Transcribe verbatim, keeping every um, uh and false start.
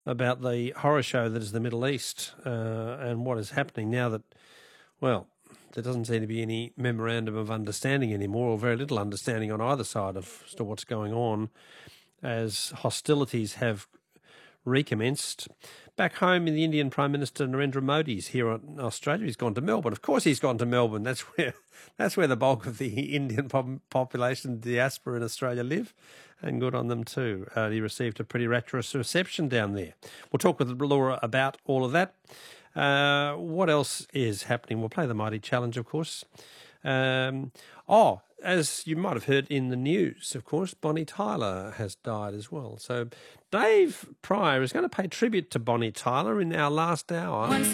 about the horror show that is the Middle East uh, and what is happening now that, well, there doesn't seem to be any memorandum of understanding anymore, or very little understanding on either side of as to what's going on, as hostilities have recommenced. Back home in the Indian Prime Minister Narendra Modi's here in Australia. He's gone to Melbourne. Of course he's gone to Melbourne. That's where that's where the bulk of the Indian pop- population, diaspora in Australia live, and good on them too. Uh, he received a pretty rapturous reception down there. We'll talk with Laura about all of that. Uh, what else is happening? We'll play the Mighty Challenge, of course. Um, oh, as you might have heard in the news, of course, Bonnie Tyler has died as well. So Dave Pryor is going to pay tribute to Bonnie Tyler in our last hour.